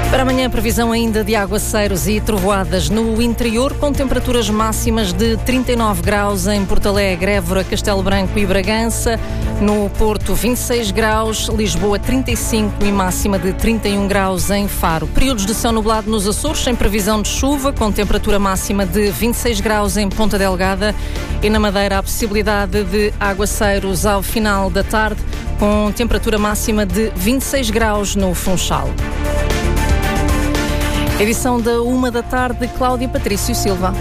Para amanhã, a previsão ainda de aguaceiros e trovoadas no interior, com temperaturas máximas de 39 graus em Porto Alegre, Évora, Castelo Branco e Bragança. No Porto, 26 graus, Lisboa, 35 e máxima de 31 graus em Faro. Períodos de céu nublado nos Açores, sem previsão de chuva, com temperatura máxima de 26 graus em Ponta Delgada. E na Madeira, a possibilidade de aguaceiros ao final da tarde, com temperatura máxima de 26 graus no Funchal. Edição da 1 da tarde, Cláudia Patrício Silva.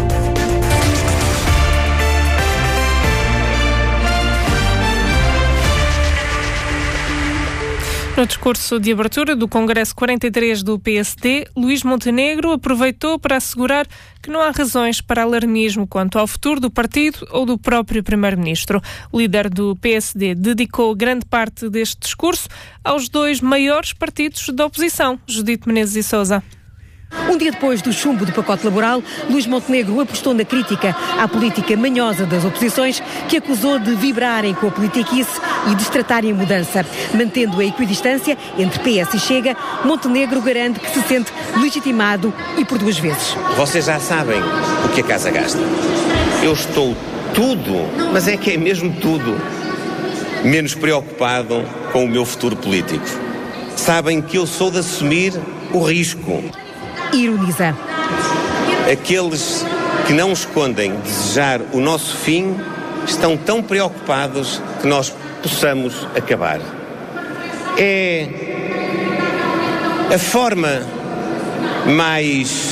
No discurso de abertura do Congresso 43 do PSD, Luís Montenegro aproveitou para assegurar que não há razões para alarmismo quanto ao futuro do partido ou do próprio Primeiro-Ministro. O líder do PSD dedicou grande parte deste discurso aos dois maiores partidos da oposição, Judite Menezes e Sousa. Um dia depois do chumbo do pacote laboral, Luís Montenegro apostou na crítica à política manhosa das oposições, que acusou de vibrarem com a politiquice e destratarem a mudança. Mantendo a equidistância entre PS e Chega, Montenegro garante que se sente legitimado e por duas vezes. Vocês já sabem o que a casa gasta. Eu estou tudo, mas é que é mesmo tudo, menos preocupado com o meu futuro político. Sabem que eu sou de assumir o risco. Ironiza. Aqueles que não escondem desejar o nosso fim estão tão preocupados que nós possamos acabar. É a forma mais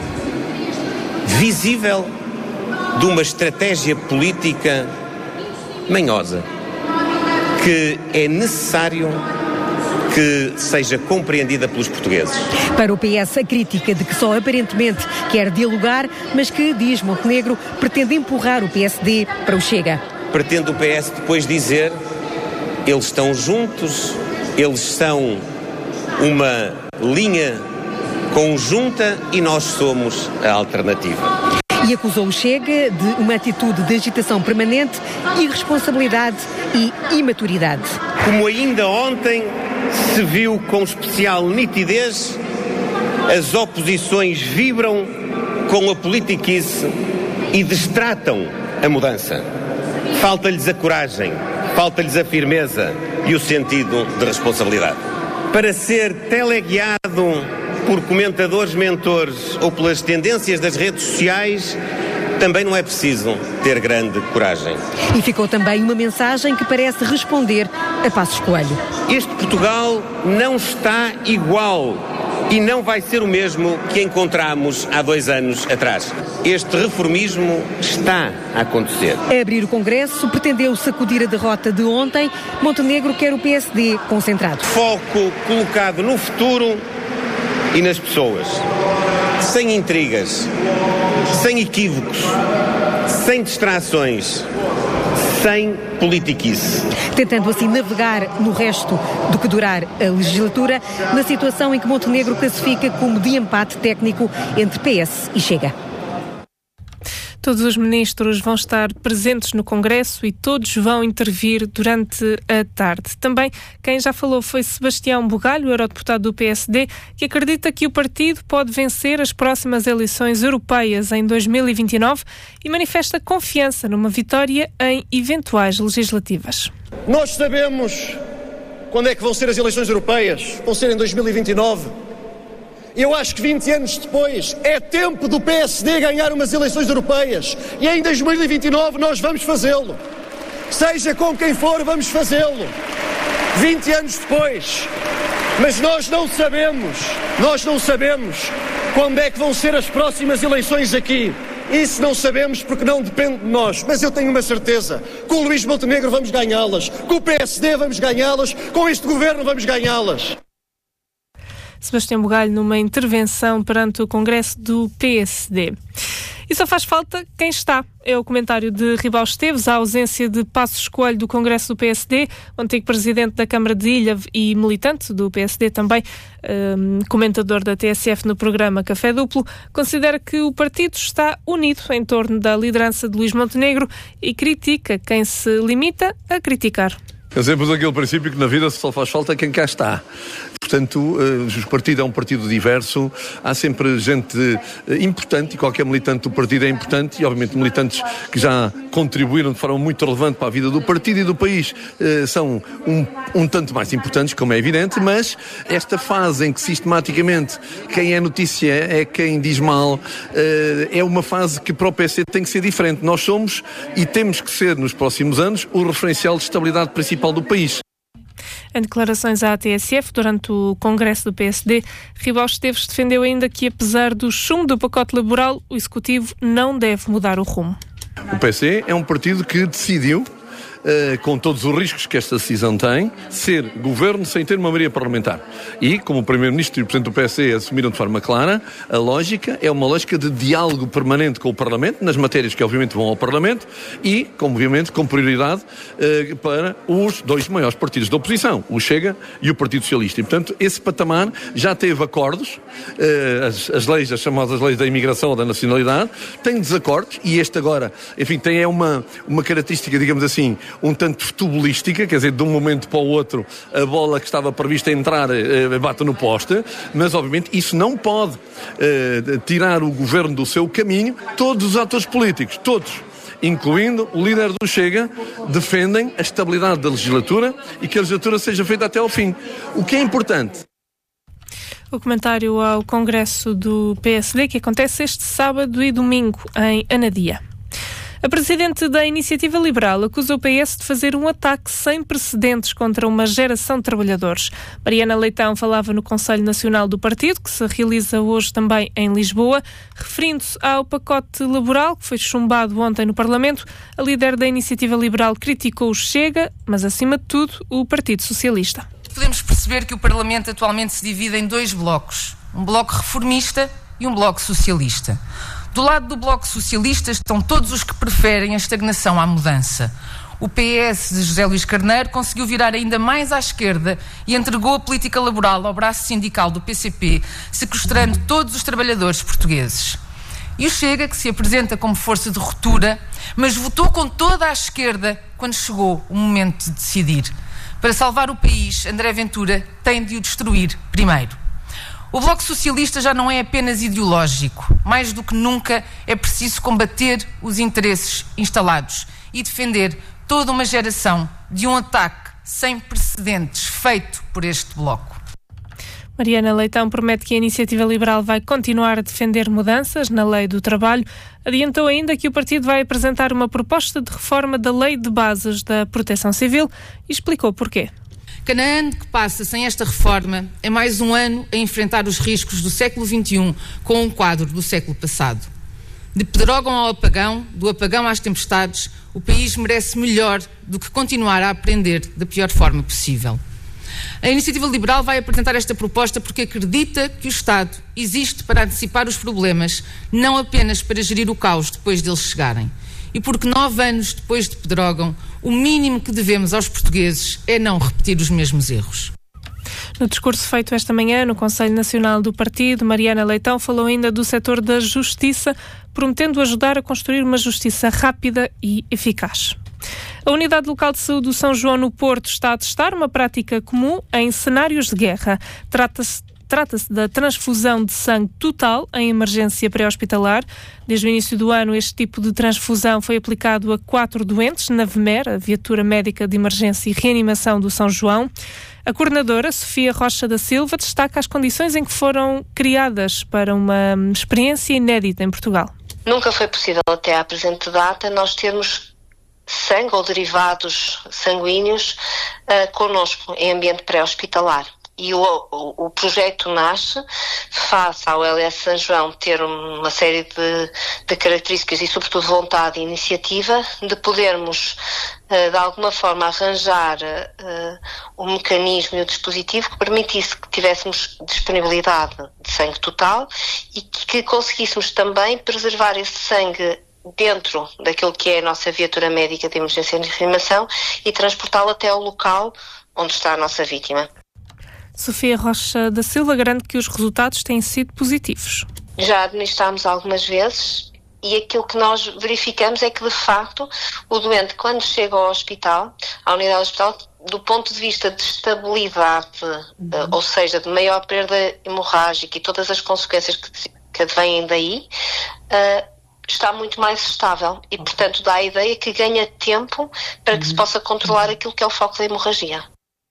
visível de uma estratégia política manhosa que é necessário que seja compreendida pelos portugueses. Para o PS, a crítica de que só aparentemente quer dialogar, mas que, diz Montenegro, pretende empurrar o PSD para o Chega. Pretende o PS depois dizer: eles estão juntos, eles são uma linha conjunta e nós somos a alternativa. E acusou o Chega de uma atitude de agitação permanente, irresponsabilidade e imaturidade. Como ainda ontem se viu com especial nitidez, as oposições vibram com a politiquice e destratam a mudança. Falta-lhes a coragem, falta-lhes a firmeza e o sentido de responsabilidade. Para ser teleguiado por comentadores mentores ou pelas tendências das redes sociais, também não é preciso ter grande coragem. E ficou também uma mensagem que parece responder a Passos Coelho. Este Portugal não está igual e não vai ser o mesmo que encontramos há 2 anos atrás. Este reformismo está a acontecer. A abrir o Congresso, pretendeu sacudir a derrota de ontem. Montenegro quer o PSD concentrado. Foco colocado no futuro e nas pessoas. Sem intrigas, sem equívocos, sem distrações, sem politiquice. Tentando assim navegar no resto do que durar a legislatura, na situação em que Montenegro classifica como de empate técnico entre PS e Chega. Todos os ministros vão estar presentes no Congresso e todos vão intervir durante a tarde. Também quem já falou foi Sebastião Bugalho, eurodeputado do PSD, que acredita que o partido pode vencer as próximas eleições europeias em 2029 e manifesta confiança numa vitória em eventuais legislativas. Nós sabemos quando é que vão ser as eleições europeias. Vão ser em 2029. Eu acho que 20 anos depois é tempo do PSD ganhar umas eleições europeias. E em 2029 nós vamos fazê-lo. Seja com quem for, vamos fazê-lo. 20 anos depois. Mas nós não sabemos quando é que vão ser as próximas eleições aqui. Isso não sabemos porque não depende de nós. Mas eu tenho uma certeza. Com o Luís Montenegro vamos ganhá-las. Com o PSD vamos ganhá-las. Com este governo vamos ganhá-las. Sebastião Bugalho numa intervenção perante o Congresso do PSD. E só faz falta quem está. É o comentário de Ribal Esteves à ausência de Passos Coelho do Congresso do PSD, o antigo presidente da Câmara de Ilha e militante do PSD também, comentador da TSF no programa Café Duplo, considera que o partido está unido em torno da liderança de Luís Montenegro e critica quem se limita a criticar. É sempre aquele princípio que na vida só faz falta quem cá está. portanto, o partido é um partido diverso, há sempre gente importante, e qualquer militante do partido é importante, e obviamente militantes que já contribuíram de forma muito relevante para a vida do partido e do país são um tanto mais importantes, como é evidente, mas esta fase em que sistematicamente quem é notícia é quem diz mal, é uma fase que para o PC tem que ser diferente. Nós somos e temos que ser nos próximos anos o referencial de estabilidade principal do país. Em declarações à TSF, durante o Congresso do PSD, Ribal Esteves defendeu ainda que, apesar do chumbo do pacote laboral, o Executivo não deve mudar o rumo. O PSD é um partido que decidiu, com todos os riscos que esta decisão tem, ser governo sem ter uma maioria parlamentar. E, como o Primeiro-Ministro e o Presidente do PSD assumiram de forma clara, a lógica é uma lógica de diálogo permanente com o Parlamento, nas matérias que obviamente vão ao Parlamento, e, obviamente, com prioridade para os dois maiores partidos da oposição, o Chega e o Partido Socialista. E, portanto, esse patamar já teve acordos, as chamadas leis da imigração ou da nacionalidade, tem desacordos, e este agora, enfim, tem uma característica, digamos assim, um tanto futebolística, quer dizer, de um momento para o outro a bola que estava prevista entrar bate no poste, mas obviamente isso não pode tirar o governo do seu caminho. Todos os atores políticos, todos, incluindo o líder do Chega, defendem a estabilidade da legislatura e que a legislatura seja feita até ao fim. O que é importante. O comentário ao Congresso do PSD, que acontece este sábado e domingo em Anadia. A Presidente da Iniciativa Liberal acusa o PS de fazer um ataque sem precedentes contra uma geração de trabalhadores. Mariana Leitão falava no Conselho Nacional do Partido, que se realiza hoje também em Lisboa. Referindo-se ao pacote laboral, que foi chumbado ontem no Parlamento, a líder da Iniciativa Liberal criticou o Chega, mas acima de tudo o Partido Socialista. Podemos perceber que o Parlamento atualmente se divide em dois blocos, um bloco reformista e um bloco socialista. Do lado do Bloco Socialista estão todos os que preferem a estagnação à mudança. O PS de José Luís Carneiro conseguiu virar ainda mais à esquerda e entregou a política laboral ao braço sindical do PCP, sequestrando todos os trabalhadores portugueses. E o Chega, que se apresenta como força de ruptura, mas votou com toda a esquerda quando chegou o momento de decidir. Para salvar o país, André Ventura tem de o destruir primeiro. O Bloco Socialista já não é apenas ideológico. Mais do que nunca é preciso combater os interesses instalados e defender toda uma geração de um ataque sem precedentes feito por este Bloco. Mariana Leitão promete que a Iniciativa Liberal vai continuar a defender mudanças na Lei do Trabalho. Adiantou ainda que o partido vai apresentar uma proposta de reforma da Lei de Bases da Proteção Civil e explicou porquê. Cada ano que passa sem esta reforma é mais um ano a enfrentar os riscos do século XXI com um quadro do século passado. De Pedrógão ao apagão, do apagão às tempestades, o país merece melhor do que continuar a aprender da pior forma possível. A Iniciativa Liberal vai apresentar esta proposta porque acredita que o Estado existe para antecipar os problemas, não apenas para gerir o caos depois deles chegarem. E porque 9 anos depois de Pedrógão, o mínimo que devemos aos portugueses é não repetir os mesmos erros. No discurso feito esta manhã no Conselho Nacional do Partido, Mariana Leitão falou ainda do setor da justiça, prometendo ajudar a construir uma justiça rápida e eficaz. A Unidade Local de Saúde do São João no Porto está a testar uma prática comum em cenários de guerra. Trata-se da transfusão de sangue total em emergência pré-hospitalar. Desde o início do ano, este tipo de transfusão foi aplicado a 4 doentes na VMER, a Viatura Médica de Emergência e Reanimação do São João. A coordenadora, Sofia Rocha da Silva, destaca as condições em que foram criadas para uma experiência inédita em Portugal. Nunca foi possível, até à presente data, nós termos sangue ou derivados sanguíneos connosco em ambiente pré-hospitalar. E o projeto nasce face ao LS São João ter uma série de características e, sobretudo, vontade e iniciativa de podermos, de alguma forma, arranjar um mecanismo e um dispositivo que permitisse que tivéssemos disponibilidade de sangue total e que conseguíssemos também preservar esse sangue dentro daquilo que é a nossa viatura médica de emergência e reanimação e transportá-lo até ao local onde está a nossa vítima. Sofia Rocha da Silva garante que os resultados têm sido positivos. Já administrámos algumas vezes E aquilo que nós verificamos é que, de facto, o doente, quando chega ao hospital, à unidade do hospital, do ponto de vista de estabilidade, ou seja, de maior perda hemorrágica e todas as consequências que advêm daí, está muito mais estável e, portanto, dá a ideia que ganha tempo para que se possa controlar aquilo que é o foco da hemorragia.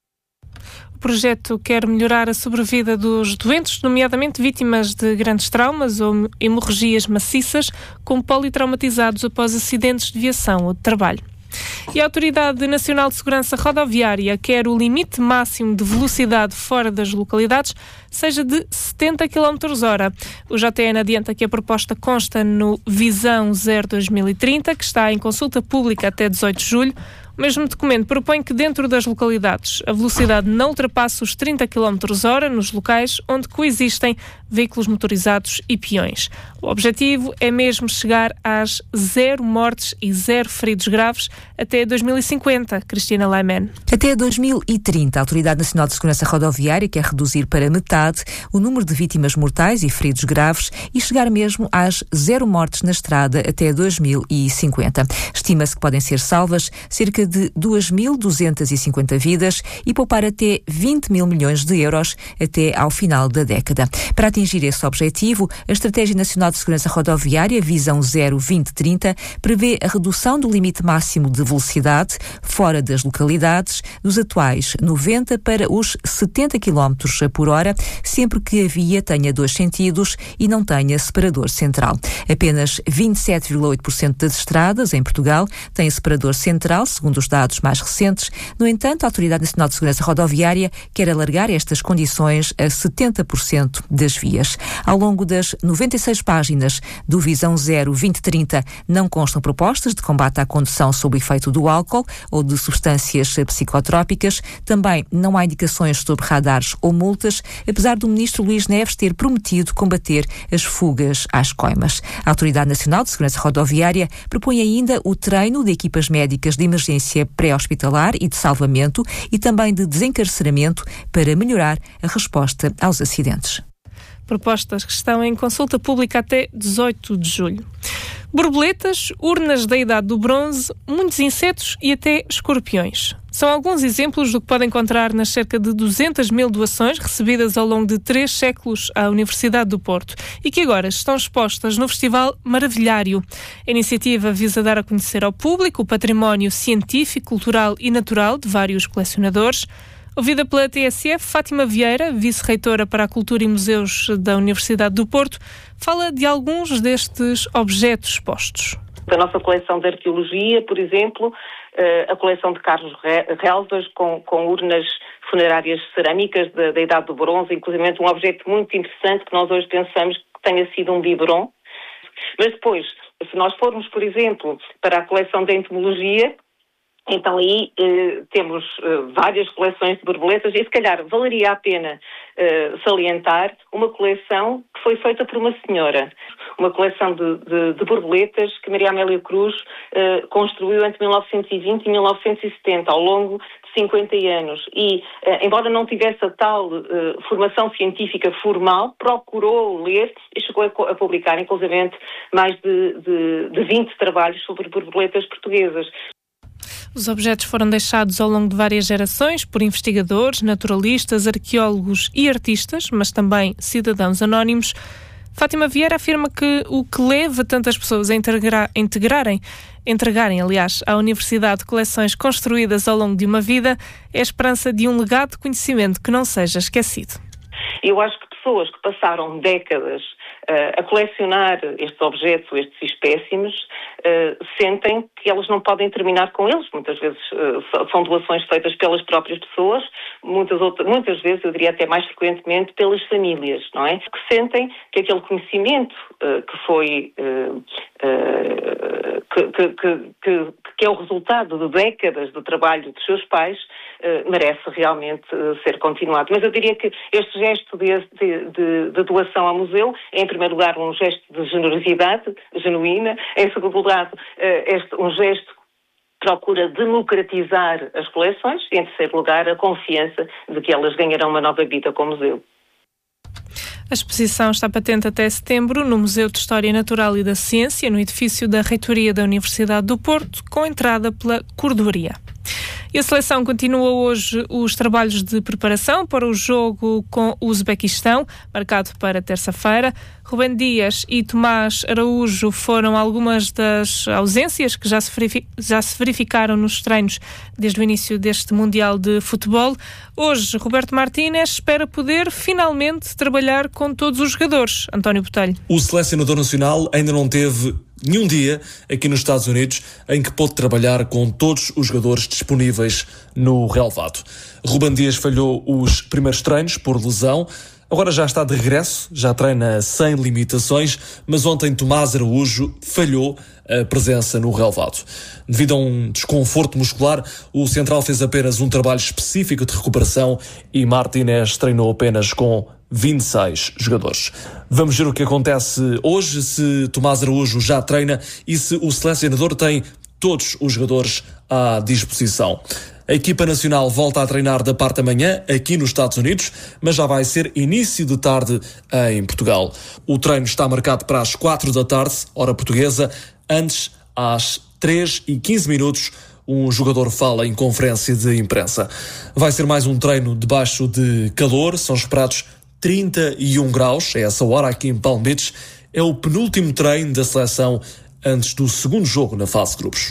O projeto quer melhorar a sobrevida dos doentes, nomeadamente vítimas de grandes traumas ou hemorragias maciças, como politraumatizados após acidentes de viação ou de trabalho. E a Autoridade Nacional de Segurança Rodoviária quer o limite máximo de velocidade fora das localidades seja de 70 km/h. O JTN adianta que a proposta consta no Visão 0-2030, que está em consulta pública até 18 de julho. O mesmo documento propõe que dentro das localidades a velocidade não ultrapasse os 30 km/h nos locais onde coexistem veículos motorizados e peões. O objetivo é mesmo chegar às 0 mortes e 0 feridos graves até 2050. Cristina Laiman. Até 2030, a Autoridade Nacional de Segurança Rodoviária quer reduzir para metade o número de vítimas mortais e feridos graves e chegar mesmo às 0 mortes na estrada até 2050. Estima-se que podem ser salvas cerca de 2.250 vidas e poupar até 20 mil milhões de euros até ao final da década. Para atingir esse objetivo, a Estratégia Nacional de Segurança Rodoviária, Visão 0-2030, prevê a redução do limite máximo de velocidade fora das localidades dos atuais 90 para os 70 km/h, sempre que a via tenha 2 sentidos e não tenha separador central. Apenas 27,8% das estradas em Portugal têm separador central, segundo os dados mais recentes. No entanto, a Autoridade Nacional de Segurança Rodoviária quer alargar estas condições a 70% das vias. Ao longo das 96 páginas do Visão 0-2030 não constam propostas de combate à condução sob o efeito do álcool ou de substâncias psicotrópicas. Também não há indicações sobre radares ou multas, apesar do Ministro Luís Neves ter prometido combater as fugas às coimas. A Autoridade Nacional de Segurança Rodoviária propõe ainda o treino de equipas médicas de emergência pré-hospitalar e de salvamento e também de desencarceramento para melhorar a resposta aos acidentes. Propostas que estão em consulta pública até 18 de julho. Borboletas, urnas da Idade do Bronze, muitos insetos e até escorpiões. São alguns exemplos do que pode encontrar nas cerca de 200 mil doações recebidas ao longo de 3 séculos à Universidade do Porto e que agora estão expostas no Festival Maravilhário. A iniciativa visa dar a conhecer ao público o património científico, cultural e natural de vários colecionadores. Ouvida pela TSF, Fátima Vieira, vice-reitora para a Cultura e Museus da Universidade do Porto, fala de alguns destes objetos expostos. Da nossa coleção de arqueologia, por exemplo, a coleção de Carlos Relvas com urnas funerárias cerâmicas da Idade do Bronze, inclusive um objeto muito interessante que nós hoje pensamos que tenha sido um biberon. Mas depois, se nós formos, por exemplo, para a coleção de entomologia, então aí temos várias coleções de borboletas e se calhar valeria a pena salientar uma coleção que foi feita por uma senhora. Uma coleção de borboletas que Maria Amélia Cruz construiu entre 1920 e 1970, ao longo de 50 anos. E, embora não tivesse a tal formação científica formal, procurou ler e chegou a publicar, inclusive, mais de 20 trabalhos sobre borboletas portuguesas. Os objetos foram deixados ao longo de várias gerações por investigadores, naturalistas, arqueólogos e artistas, mas também cidadãos anónimos. Fátima Vieira afirma que o que leva tantas pessoas a entregarem, à Universidade coleções construídas ao longo de uma vida é a esperança de um legado de conhecimento que não seja esquecido. Eu acho que pessoas que passaram décadas a colecionar estes objetos, estes espécimes, sentem que elas não podem terminar com eles. Muitas vezes são doações feitas pelas próprias pessoas, muitas vezes, eu diria até mais frequentemente, pelas famílias, não é? Que sentem que aquele conhecimento que foi que é o resultado de décadas de trabalho dos seus pais, merece realmente ser continuado. Mas eu diria que este gesto de doação ao museu é, em primeiro lugar, um gesto de generosidade genuína, em segundo lugar, um gesto que procura democratizar as coleções e, em terceiro lugar, a confiança de que elas ganharão uma nova vida com o museu. A exposição está patente até setembro no Museu de História Natural e da Ciência, no edifício da Reitoria da Universidade do Porto, com entrada pela cordoaria. E a seleção continua hoje os trabalhos de preparação para o jogo com o Uzbequistão, marcado para terça-feira. Rubén Dias e Tomás Araújo foram algumas das ausências que já se verificaram nos treinos desde o início deste Mundial de Futebol. Hoje, Roberto Martínez espera poder finalmente trabalhar com todos os jogadores. António Botelho. O selecionador nacional ainda não teve nenhum dia aqui nos Estados Unidos em que pôde trabalhar com todos os jogadores disponíveis no relvado. Rubén Dias falhou os primeiros treinos por lesão. Agora já está de regresso, já treina sem limitações, mas ontem Tomás Araújo falhou a presença no relvado. Devido a um desconforto muscular, o central fez apenas um trabalho específico de recuperação e Martínez treinou apenas com 26 jogadores. Vamos ver o que acontece hoje, se Tomás Araújo já treina e se o selecionador tem todos os jogadores à disposição. A equipa nacional volta a treinar da parte da manhã aqui nos Estados Unidos, mas já vai ser início de tarde em Portugal. O treino está marcado para as 4 da tarde, hora portuguesa. Antes, às 3h15, um jogador fala em conferência de imprensa. Vai ser mais um treino debaixo de calor, são esperados 31 graus, é essa hora aqui em Palm Beach. É o penúltimo treino da seleção antes do segundo jogo na fase de grupos.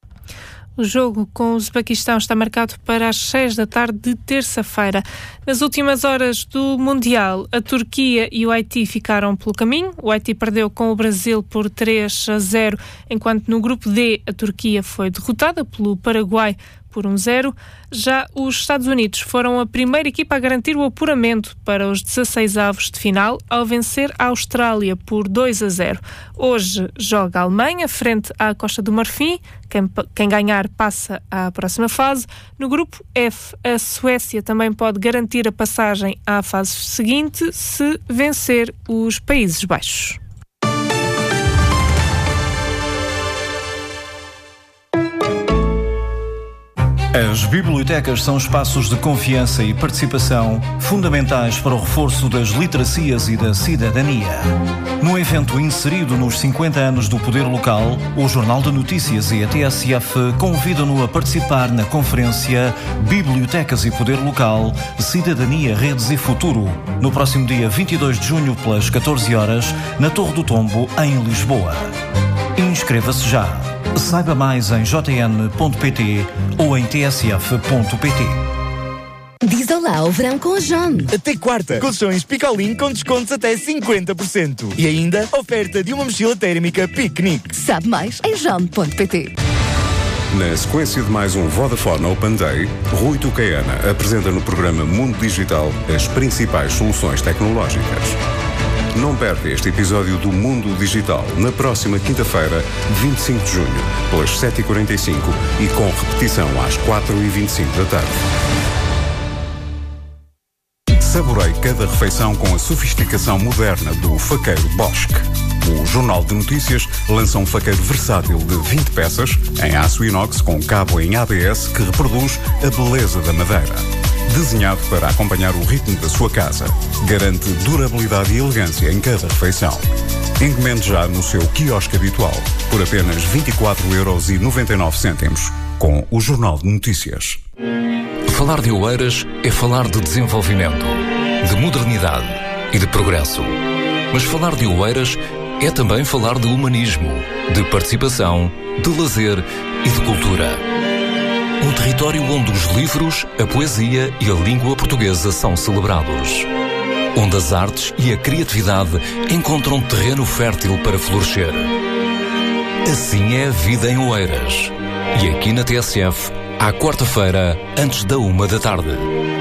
O jogo com o Uzbequistão está marcado para as 6 da tarde de terça-feira. Nas últimas horas do Mundial, a Turquia e o Haiti ficaram pelo caminho. O Haiti perdeu com o Brasil por 3-0, enquanto no grupo D a Turquia foi derrotada pelo Paraguai por 1-0. Já os Estados Unidos foram a primeira equipa a garantir o apuramento para os 16avos de final ao vencer a Austrália por 2-0. Hoje joga a Alemanha frente à Costa do Marfim. Quem ganhar passa à próxima fase. No grupo F, a Suécia também pode garantir a passagem à fase seguinte se vencer os Países Baixos. As bibliotecas são espaços de confiança e participação fundamentais para o reforço das literacias e da cidadania. Num evento inserido nos 50 anos do Poder Local, o Jornal de Notícias e a TSF convidam-no a participar na conferência Bibliotecas e Poder Local, Cidadania, Redes e Futuro, no próximo dia 22 de junho, pelas 14 horas, na Torre do Tombo, em Lisboa. Inscreva-se já. Saiba mais em jn.pt ou em tsf.pt. Diz olá ao verão com a John. Até quarta, colchões Picolin com descontos até 50%. E ainda, oferta de uma mochila térmica piquenique. Sabe mais em john.pt. Na sequência de mais um Vodafone Open Day, Rui Tucaiana apresenta no programa Mundo Digital as principais soluções tecnológicas. Não perca este episódio do Mundo Digital na próxima quinta-feira, 25 de junho, pelas 7h45 e com repetição às 4h25 da tarde. Saboreie cada refeição com a sofisticação moderna do faqueiro Bosch. O Jornal de Notícias lança um faqueiro versátil de 20 peças, em aço inox com cabo em ABS que reproduz a beleza da madeira. Desenhado para acompanhar o ritmo da sua casa, garante durabilidade e elegância em cada refeição. Encomende já no seu quiosque habitual, por apenas 24,99€, com o Jornal de Notícias. Falar de Oeiras é falar de desenvolvimento, de modernidade e de progresso. Mas falar de Oeiras é também falar de humanismo, de participação, de lazer e de cultura. Um território onde os livros, a poesia e a língua portuguesa são celebrados. Onde as artes e a criatividade encontram terreno fértil para florescer. Assim é a vida em Oeiras. E aqui na TSF, à quarta-feira, antes da 1 da tarde.